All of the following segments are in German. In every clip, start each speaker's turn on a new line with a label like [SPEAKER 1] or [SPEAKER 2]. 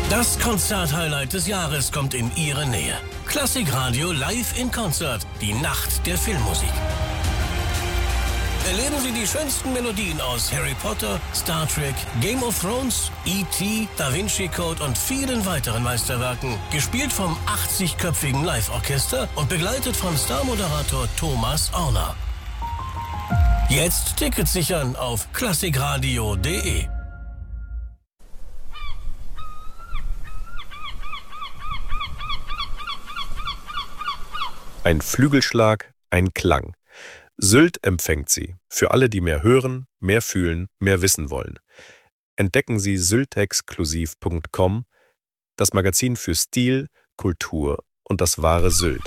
[SPEAKER 1] Das Konzert-Highlight des Jahres kommt in Ihre Nähe. Klassikradio live in Konzert, die Nacht der Filmmusik. Erleben Sie die schönsten Melodien aus Harry Potter, Star Trek, Game of Thrones, E.T., Da Vinci Code und vielen weiteren Meisterwerken. Gespielt vom 80-köpfigen Live-Orchester und begleitet von Star-Moderator Thomas Orner. Jetzt Tickets sichern auf klassikradio.de.
[SPEAKER 2] Ein Flügelschlag, ein Klang. Sylt empfängt Sie. Für alle, die mehr hören, mehr fühlen, mehr wissen wollen. Entdecken Sie syltexklusiv.com, das Magazin für Stil, Kultur und das wahre Sylt.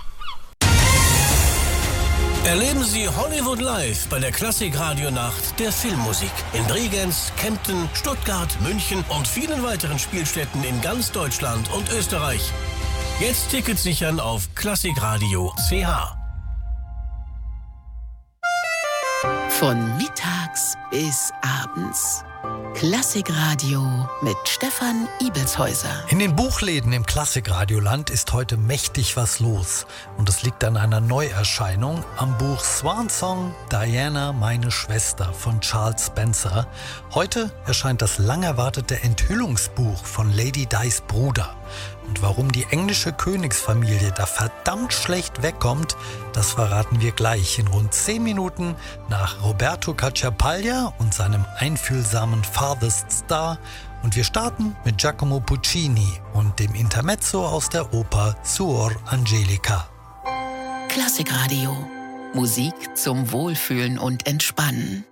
[SPEAKER 1] Erleben Sie Hollywood live bei der Klassik-Radio-Nacht der Filmmusik in Bregenz, Kempten, Stuttgart, München und vielen weiteren Spielstätten in ganz Deutschland und Österreich. Jetzt Tickets sichern auf klassikradio.ch.
[SPEAKER 3] Von mittags bis abends. Klassikradio mit Stefan Ibelshäuser.
[SPEAKER 4] In den Buchläden im Klassikradioland ist heute mächtig was los. Und es liegt an einer Neuerscheinung am Buch Swan Song, Diana, meine Schwester von Charles Spencer. Heute erscheint das lang erwartete Enthüllungsbuch von Lady Dis Bruder. Und warum die englische Königsfamilie da verdammt schlecht wegkommt, das verraten wir gleich in rund 10 Minuten nach Roberto Cacciapaglia und seinem einfühlsamen Farthest Star. Und wir starten mit Giacomo Puccini und dem Intermezzo aus der Oper Suor Angelica.
[SPEAKER 3] Klassikradio. Musik zum Wohlfühlen und Entspannen.